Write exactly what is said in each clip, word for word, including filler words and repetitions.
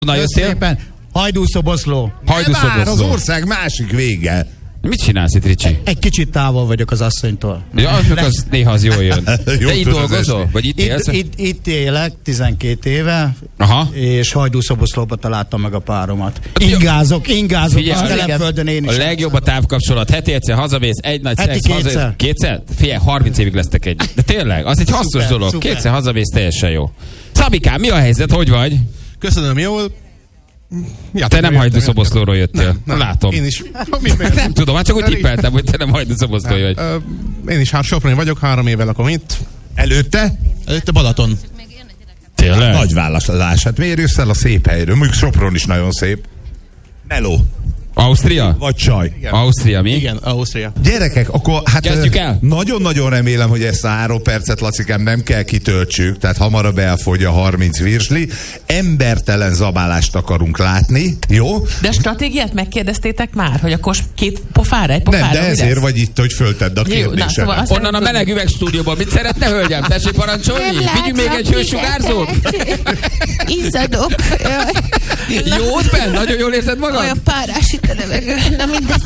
Na, jöttél? Hajdúszoboszló. Hajdúszoboszló. Az ország másik vége. Mit csinálsz itt, Ricsi? Egy kicsit távol vagyok az asszonytól. Ja, az néha az jól jön. De itt dolgozol? Vagy itt élsz? Itt, itt, itt élek tizenkét éve, aha. És Hajdúszoboszlóba találtam meg a páromat. Ingázok, ingázok Figyelj, a Telepföldön én is. A legjobb a távkapcsolat. Heti egyszer hazavész, egy nagy Heti szex. kétszer. Hazavész. Kétszer? Figyelj, harminc évig lesztek egy. De tényleg, az egy hasznos Szuper, dolog. szuper. Kétszer hazavész, teljesen jó. Szabikám, mi a helyzet? Hogy vagy? Köszönöm, jól. Ja, te nem Hajdúszoboszlóról jöttél. Nem, nem. Látom. Én is. Nem tudom, hát csak úgy tippeltem, hogy te nem Hajdúszoboszló vagy. Én is hát Soproni vagyok, három éve lakom itt. Előtte? Előtte Balaton. Tényleg? Nagy választás. Hát miért jössz el a szép helyről? Mondjuk Sopron is nagyon szép. Meló. Ausztria? Vagy csaj. Igen. Ausztria, mi? Igen, Ausztria. Gyerekek, akkor hát kezdjük el? Nagyon-nagyon remélem, hogy ezt a három percet, Lacikám, nem kell kitöltsük, tehát hamarabb elfogy a harminc virsli. Embertelen zabálást akarunk látni, jó? De a stratégiát megkérdeztétek már, hogy akkor két pofára, egy pofára? Nem, de ezért vagy itt, hogy föltedd a Jó, na, szóval kérdésemet. Onnan a meleg üvegstúdióban mit szeretne, hölgyem? Tessék parancsolni? Vigyünk még egy hősugárzót? Izzadok. Jó, Ben? Nagyon jól érzed magad? Olyan párás itt a levegő. Na mindegy.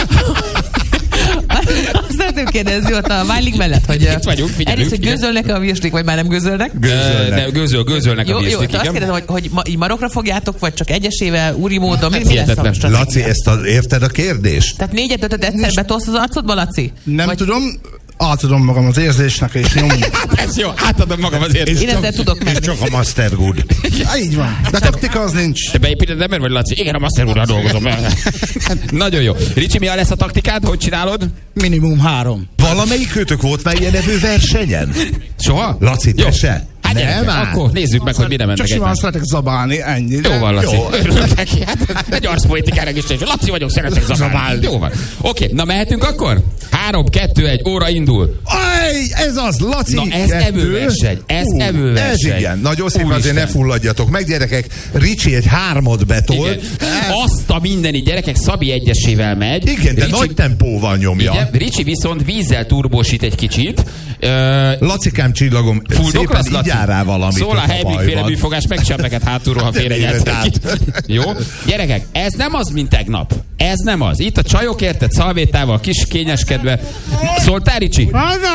Azt szeretném kérdezni ott a Válig mellett, hogy itt vagyunk, figyelünk. Egyrészt, hogy gőzölnek-e a virslik, vagy már nem gőzölnek? Gőzölnek. De gőzöl, gőzölnek Jó, a jó, virslik, te azt igen. kérdezem, hogy, hogy ma, így marokra fogjátok, vagy csak egyesével, úri módon? Mi, mi lesz a Hihetetlen. stratégia? Laci, ezt a, érted a kérdést? Tehát négyet, ötöt egyszer betolsz az arcodba, Laci? Nem vagy... tudom, átadom magam az érzésnek, és nyomom. Ez jó, átadom magam azért. És Én ezzel tudok és menni. csak a Master Good. Há, így van. De taktika az nincs. Te beépíted ember vagy, Laci? Igen, a Master úrral dolgozom. Nagyon jó. Ricsi, mi lesz a taktikád? Hogy csinálod? Minimum három. Valamelyik őtök volt már ilyen nevű versenyen? Soha? Laci, te Jó. se? Hát Nem gyerekek, áll. akkor nézzük meg, hogy mire mennek Csak simán egymás. szeretek zabálni, ennyi. Jó van, Laci. Jó. Örülök neki. Hát egy arcpolitikára is. Laci vagyok, szeretek zabálni. Jó van. Oké, na mehetünk akkor? Három, kettő, egy, óra indul. Aj, ez az, Laci. Na, ez kettő. evőverseny, ez Ú, evőverseny. Ez igen. Nagyon szépen Úristen. azért ne fulladjatok meg, gyerekek. Ricsi egy hármat betol. Igen. Azt a mindeni gyerekek Szabi egyesével megy. Igen, de Ricsi, nagy tempóval nyomja. igen, Ricsi viszont vízzel turbósít egy kicsit. Uh, Lacikám, csillagom, Fuldoklasz, szépen Laci? igyál rá valamit. Szól a ott helybig féle bajban. műfogás, megcsap neked hátulról, ha De félrenyelsz miért egy kicsit. Jó? Gyerekek, ez nem az, mint tegnap. Ez nem az. Itt a csajok, érted, szalvétával, kis kényeskedve. Szóltál, Ricsi?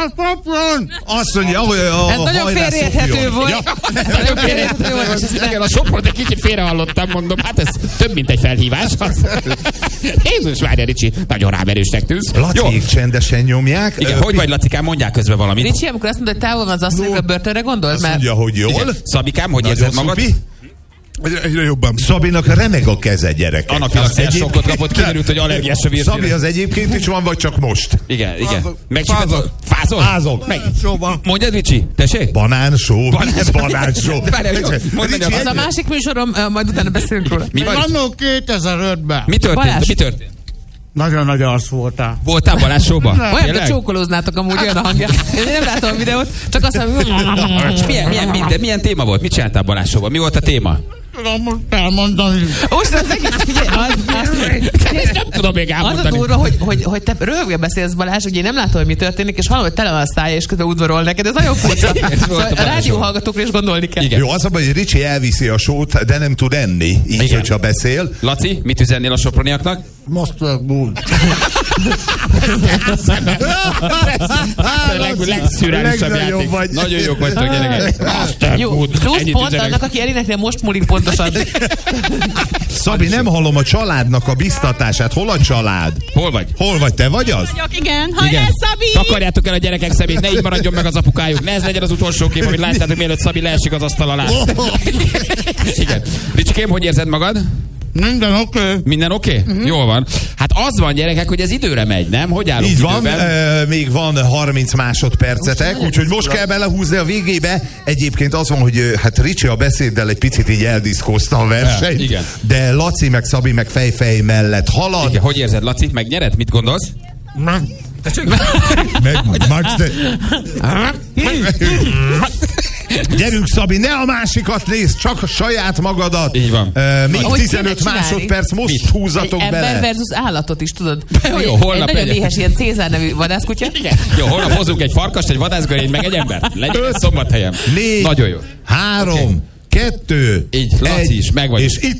Azt mondja, hogy a Ez nagyon hajrá félreérthető szopjon. volt. Ja. Nagyon félreérthető volt. most ezt Igen, a Sopron egy kicsit félrehallottam, mondom, hát ez több, mint egy felhívás. Jézus várja, Ricsi, nagyon rámerősnek tűz. Jó. Laciék csendesen nyomják. Igen, Ö, hogy vagy, Lacikám, mondják közben valamit. Ricsi, amikor azt mondod, hogy távol van az asszonyok, a börtönre gondolsz? Azt Mert mondja, hogy jól. Igen. Szabikám, hogy Nagyon érzed magad? szupi. Egyre, egyre jobban. Szabinak remeg a keze, gyerekek. Anafilaxiás sokkot Egyébként- kapott, kiderült, hogy allergiás a virsére. Szabi az egyébként is van, vagy csak most? Igen, igen. Fázok. Megcsipet- Fázol? Fázok. Meg. Sóban. Mondjad, Ricsi, tessék? Banánsó. Banán- Banánsó. De várjál, jó, mondd Ricsi, meg az a másik műsorom, ö, majd utána beszélünk róla. Mi van? Annó kétezer-ötben. Mi történt? Balázs. Mi történt? Nagyon nagy arc voltál. Voltál Balázs showban? Olyan, Tényleg? hogy csókolóznátok amúgy, olyan a hangja. Én nem látom a videót, csak azt mondom, És milyen, milyen, milyen, milyen téma volt? Mit csináltál Balázs showban? Mi volt a téma? Tudom most elmondani. most az egész, figyelj, az, az, Ezt nem tudom még az a elmondani. durva, hogy, hogy, hogy te röhögve beszélsz, Balázs, hogy én nem látom, hogy mi történik, és hallom, hogy tele van a szája, és közben udvarol neked. Ez nagyon furcsa. Ez volt a Szóval a Balázs rádió show. hallgatókra is gondolni kell. Igen. Jó, az a baj, hogy Ricsi elviszi a sót, de nem tud enni, így, Igen. hogyha beszél. Laci, mit üzennél a soproniaknak? Master Good. A leg, legszürreálisabb legnagyobb játék. vagy. Nagyon jók vagytok, gyerekek. Master Jó, Good. plusz Ennyit pont üzenek. annak, aki eléneknél most múlik pontosan. Szabi, nem hallom a családnak a biztatását. Hol a család? Hol vagy? Hol vagy, te vagy az? Vagyok, igen. Hajrá, Igen. Szabi! Takarjátok el a gyerekek szemét, ne így maradjon meg az apukájuk. Ne ez legyen az utolsó kép, amit láttátok, mielőtt Szabi leesik az asztal alá. Igen. Ricsikém, hogy érzed magad? Minden oké. Okay. Minden oké? Okay? Uh-huh. Jól van. Hát az van, gyerekek, hogy ez időre megy, nem? Hogy állunk Így van, időben? e, még van harminc másodpercetek, úgyhogy most kell belehúzni a végébe. Egyébként az van, hogy ö, hát Ricsi a beszéddel egy picit így eldiszkozta a versenyt, Ja, igen. de Laci meg Szabi meg fejfej mellett halad. Igen, hogy érzed, Laci? Megnyered? Mit gondolsz? Meg. Meg, Max, de... Gyerünk, Szabi, ne a másikat nézd, csak a saját magadat. Így van. Uh, még Ahogy tizenöt kéne csinálni. másodperc, most Mit? húzatok Egy ember bele. versus állatot is, tudod? Jó, Egy- jó, holnap egy nagyon legyen. éhes ilyen Cézár nevű vadászkutya. Igen. Jó, holnap hozunk egy farkast, egy vadászgörényt, meg egy embert. Legyen ez Szombathelyen. Négy, Nagyon jó. három, kettő, Így, Laci egy, is, meg vagyunk. És itt